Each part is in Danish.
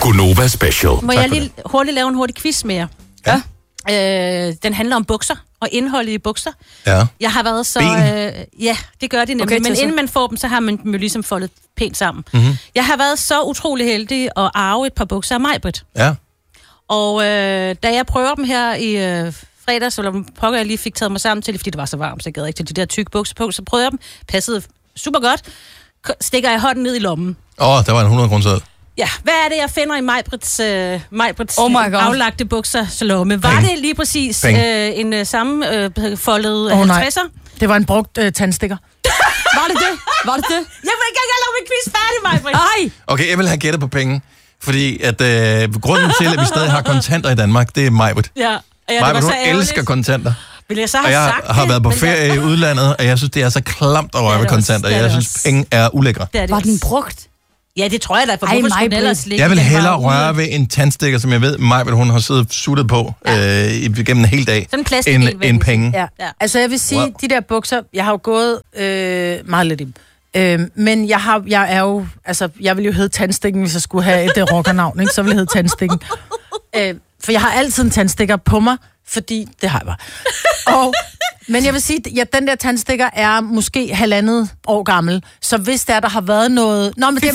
Gunova Special. Må jeg lige hurtigt lave en hurtig quiz med jer? Ja. Den handler om bukser og indholdet i bukser. Ja. Jeg har været så... ja, det gør de nemlig. Okay, men inden man får dem, så har man dem jo ligesom foldet pænt sammen. Mm-hmm. Jeg har været så utrolig heldig at arve et par bukser af Maj-Brit. Ja. Og da jeg prøver dem her i fredags, eller pokker jeg lige fik taget mig sammen til, fordi det var så varmt, så jeg gad ikke til de der tykke bukser på, så prøvede jeg dem. Passede super godt. Stikker jeg hånden ned i lommen. Der var en 100 kroner. Ja, hvad er det, jeg finder i Maj-Brits aflagte buksers lomme? Var det lige præcis en sammenfoldet 50'er? Det var en brugt tandstikker. Var det det? Jeg vil ikke engang lave min quiz færdig, Maj-Brit. Nej! Okay, jeg vil have gættet på penge. Fordi at grunden til, at vi stadig har kontanter i Danmark, det er Maj-Brit. Ja. Maj-Brit, hun elsker kontanter. Vil jeg så have og jeg sagt har været på ferie i udlandet, og jeg synes, det er så klamt at røre ved kontanter. Jeg synes, penge er ulækre. Var den brugt? Ja, det tror jeg da, for hvorfor skulle den ellers ligge? Jeg vil hellere røre ved en tandstikker, som jeg ved, Maj-Brit, hun har siddet suttet på igennem en hel dag, end penge. Ja. Altså, jeg vil sige, de der bukser, jeg har jo gået meget lidt i dem. Men jeg vil jo hedde Tandstikken, hvis jeg skulle have et rockernavn, ikke? Så ville jeg hedde Tandstikken. For jeg har altid en tandstikker på mig, fordi det har jeg bare. Men jeg vil sige, at den der tandstikker er måske 1,5 år gammel. Så hvis der har været noget... Nå, men det er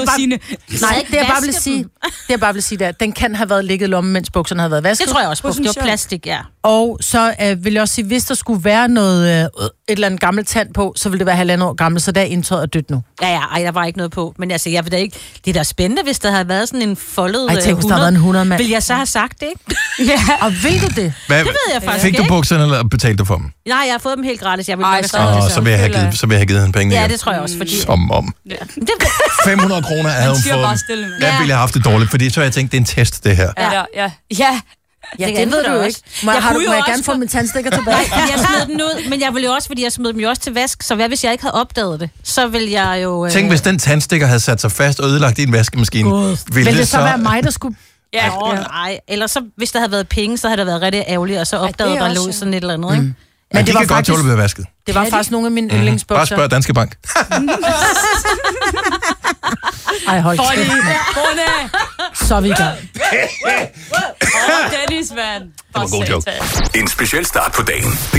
bare vil sige, at den kan have været ligget i lommen, mens bukserne havde været vasket. Det tror jeg også på. Det var plastik, ja. Og så vil jeg også sige, hvis der skulle være noget, et eller andet gammelt tand på, så ville det være 1,5 år gammel, så der er indtøjet og dødt nu. Ja, der var ikke noget på. Men altså, jeg ved da ikke... Det er da spændende, hvis der havde været sådan en foldet 100. Hvis der havde været en 100 mand. Vil jeg så have sagt det, ikke? Ja. Og vil du det? Det ved jeg faktisk ikke. Fik du bukserne, eller betalte du for dem? Nej, jeg har fået dem helt gratis. Jeg vil så vil jeg have givet hende penge. Ja, det tror jeg også, fordi... Som om. Ja. 500 kroner havde hun fået. Jeg ville have haft det dårligt, fordi så har jeg tænkt, det er en test, det her. Ja, det ved du jo ikke. Må jeg gerne få min tandstikker tilbage? Jeg smed den ud, men jeg ville jo også, fordi jeg smed dem jo også til vask, så hvad hvis jeg ikke havde opdaget det? Så ville jeg jo... Tænk, hvis den tandstikker havde sat sig fast og ødelagt i en vaskemaskine. Ville det så være mig, der skulle... Ja, nej. Eller så, hvis der havde været penge, så havde det været rigtig ærgerligt, og så opdagede der lå sådan et eller andet, ikke? Men det kan godt tåle at blive vasket. Det var faktisk nogle af mine yndlingsbukser. Bare spørg Danske Bank. Ej, hold kæft. Så er vi i gang. Dennis, mand. Det var en god joke. En speciel start på dagen.